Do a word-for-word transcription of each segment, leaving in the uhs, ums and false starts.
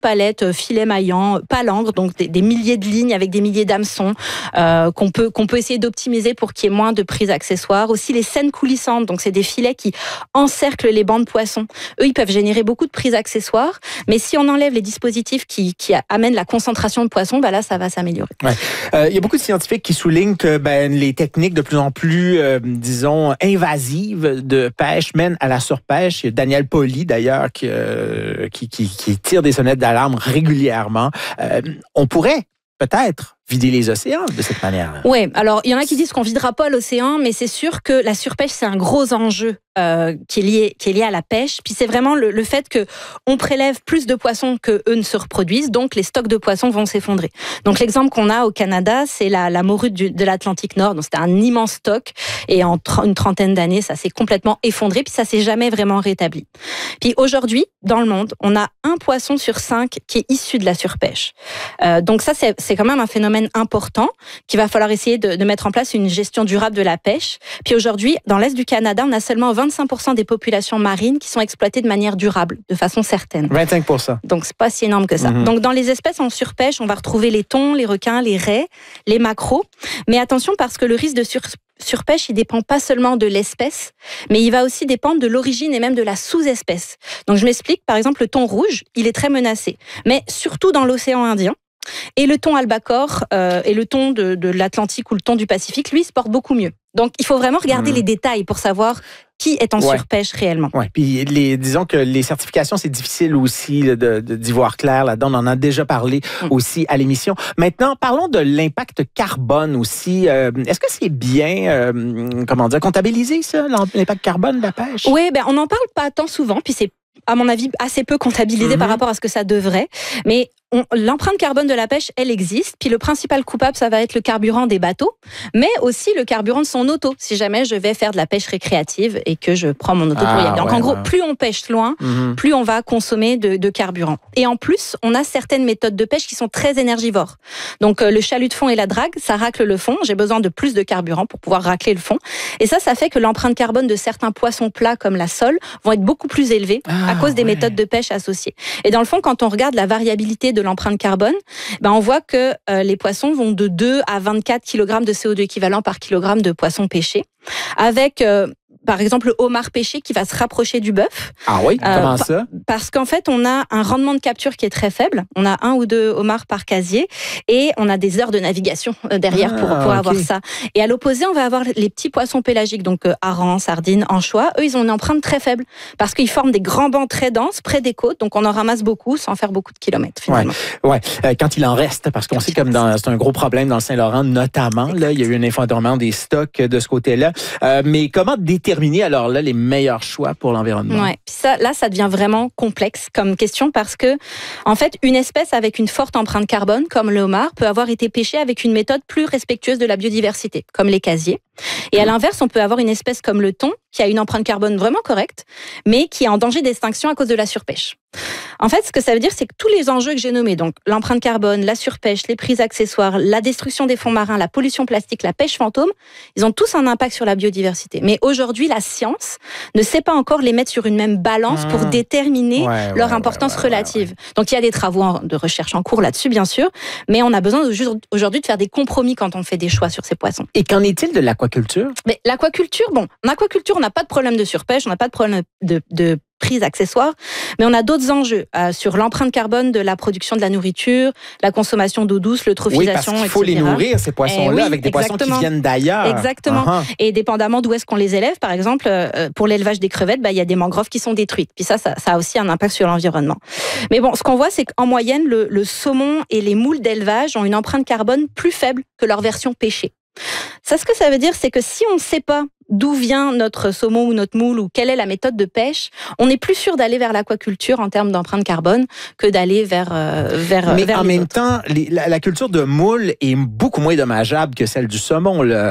palettes, filets maillants, palangres, donc des, des milliers de lignes avec des milliers d'hameçons euh, qu'on peut, qu'on peut essayer d'optimiser pour qu'il y ait moins de prises accessoires. Aussi les scènes coulissantes, donc c'est des filets qui encerclent les bancs de poissons. Eux, ils peuvent générer beaucoup de prises accessoires, mais si on enlève les dispositifs qui, qui amènent la concentration de poissons, ben là, ça va s'améliorer. Ouais. Euh, il y a beaucoup de scientifiques qui soulignent que ben, les techniques de plus en plus, euh, disons, invasives de pêche mènent à la surpêche. Il y a Daniel Pauly, d'ailleurs, qui, euh, qui, qui, qui tire des sonnettes d'alarme régulièrement. Euh, on pourrait peut-être vider les océans de cette manière. Oui, alors il y en a qui disent qu'on videra pas l'océan, mais c'est sûr que la surpêche, c'est un gros enjeu euh, qui, est lié, qui est lié à la pêche. Puis c'est vraiment le, le fait qu'on prélève plus de poissons qu'eux ne se reproduisent, donc les stocks de poissons vont s'effondrer. Donc l'exemple qu'on a au Canada, c'est la, la morue du, de l'Atlantique Nord. Donc c'était un immense stock et en tr- une trentaine d'années, ça s'est complètement effondré, puis ça s'est jamais vraiment rétabli. Puis aujourd'hui, dans le monde, on a un poisson sur cinq qui est issu de la surpêche. Euh, donc ça, c'est, c'est quand même un phénomène important qu'il va falloir essayer de, de mettre en place une gestion durable de la pêche. Puis aujourd'hui, dans l'Est du Canada, on a seulement vingt-cinq pour cent des populations marines qui sont exploitées de manière durable, de façon certaine. vingt-cinq pour cent. Donc, c'est pas si énorme que ça. Mm-hmm. Donc, dans les espèces en surpêche, on va retrouver les thons, les requins, les raies, les maquereaux. Mais attention, parce que le risque de sur surpêche, il dépend pas seulement de l'espèce, mais il va aussi dépendre de l'origine et même de la sous-espèce. Donc, je m'explique. Par exemple, le thon rouge, il est très menacé. Mais surtout dans l'océan Indien. Et le thon albacore euh, et le thon de, de l'Atlantique ou le thon du Pacifique, lui, se porte beaucoup mieux. Donc, il faut vraiment regarder mmh. les détails pour savoir qui est en ouais. surpêche réellement. Oui, puis les, disons que les certifications, c'est difficile aussi de, de, d'y voir clair là-dedans. On en a déjà parlé mmh. aussi à l'émission. Maintenant, parlons de l'impact carbone aussi. Euh, est-ce que c'est bien, euh, comment dire, comptabilisé, ça, l'impact carbone de la pêche? Oui, ben, on n'en parle pas tant souvent, puis c'est à mon avis, assez peu comptabilisé mmh. par rapport à ce que ça devrait. Mais on, l'empreinte carbone de la pêche, elle existe. Puis le principal coupable, ça va être le carburant des bateaux, mais aussi le carburant de son auto, si jamais je vais faire de la pêche récréative et que je prends mon auto ah, pour y aller. Donc ouais, en gros, ouais. plus on pêche loin, mmh. plus on va consommer de, de carburant. Et en plus, on a certaines méthodes de pêche qui sont très énergivores. Donc euh, le chalut de fond et la drague, ça racle le fond. J'ai besoin de plus de carburant pour pouvoir racler le fond. Et ça, ça fait que l'empreinte carbone de certains poissons plats comme la sole vont être beaucoup plus élevées ah, à cause des ouais. méthodes de pêche associées. Et dans le fond, quand on regarde la variabilité de l'empreinte carbone, ben on voit que euh, les poissons vont de deux à vingt-quatre kilogrammes de C O deux équivalent par kilogramme de poisson pêché, avec euh, par exemple le homard pêché qui va se rapprocher du bœuf. Ah oui, comment euh, ça? Parce qu'en fait, on a un rendement de capture qui est très faible. On a un ou deux homards par casier et on a des heures de navigation derrière ah, pour, pour okay. avoir ça. Et à l'opposé, on va avoir les petits poissons pélagiques, donc euh, harengs, sardines, anchois. Eux, ils ont une empreinte très faible parce qu'ils forment des grands bancs très denses près des côtes, donc on en ramasse beaucoup sans faire beaucoup de kilomètres finalement. Ouais, ouais. Euh, quand il en reste, parce qu'on quand sait comme dans, c'est un gros problème dans le Saint-Laurent notamment. Là, il y a eu un effondrement des stocks de ce côté-là. Euh, mais comment déterminer alors là les meilleurs choix pour l'environnement? Ouais, puis ça, là, ça devient vraiment complexe comme question parce que, en fait, une espèce avec une forte empreinte carbone, comme le homard, peut avoir été pêchée avec une méthode plus respectueuse de la biodiversité, comme les casiers. Et à l'inverse, on peut avoir une espèce comme le thon, qui a une empreinte carbone vraiment correcte, mais qui est en danger d'extinction à cause de la surpêche. En fait, ce que ça veut dire, c'est que tous les enjeux que j'ai nommés, donc l'empreinte carbone, la surpêche, les prises accessoires, la destruction des fonds marins, la pollution plastique, la pêche fantôme, ils ont tous un impact sur la biodiversité. Mais aujourd'hui, la science ne sait pas encore les mettre sur une même balance mmh. pour déterminer ouais, leur ouais, importance ouais, ouais, relative. Ouais, ouais. Donc il y a des travaux de recherche en cours là-dessus, bien sûr, mais on a besoin aujourd'hui de faire des compromis quand on fait des choix sur ces poissons. Et qu'en est-il de l'aquaculture? Mais l'aquaculture, bon, en aquaculture, on n'a pas de problème de surpêche, on n'a pas de problème de, de prises accessoires, mais on a d'autres enjeux euh, sur l'empreinte carbone de la production de la nourriture, la consommation d'eau douce, l'eutrophisation, oui, parce qu'il faut et cetera. Les nourrir, ces poissons-là, oui, avec des exactement. Poissons qui viennent d'ailleurs. Exactement. Uh-huh. Et dépendamment d'où est-ce qu'on les élève, par exemple, euh, pour l'élevage des crevettes, bah, il y a des mangroves qui sont détruites. Puis ça, ça, ça a aussi un impact sur l'environnement. Mais bon, ce qu'on voit, c'est qu'en moyenne, le, le saumon et les moules d'élevage ont une empreinte carbone plus faible que leur version pêchée. Ça, ce que ça veut dire, c'est que si on ne sait pas d'où vient notre saumon ou notre moule ou quelle est la méthode de pêche, on est plus sûr d'aller vers l'aquaculture en termes d'empreinte carbone que d'aller vers euh, vers Mais vers en les même autres. temps, les, la, la culture de moule est beaucoup moins dommageable que celle du saumon. Il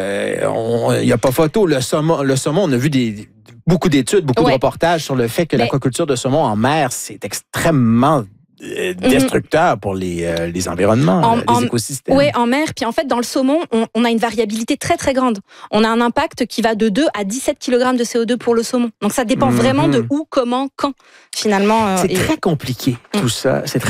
euh, n'y a pas photo. Le saumon, le saumon, on a vu des beaucoup d'études, beaucoup ouais. de reportages sur le fait que Mais... l'aquaculture de saumon en mer, c'est extrêmement destructeur pour les, euh, les environnements, en, les en, écosystèmes. Oui, en mer. Puis en fait, dans le saumon, on, on a une variabilité très, très grande. On a un impact qui va de deux à dix-sept kilogrammes de C O deux pour le saumon. Donc ça dépend mm-hmm. vraiment de où, comment, quand, finalement. Euh, c'est et... très compliqué, tout mm. ça. C'est très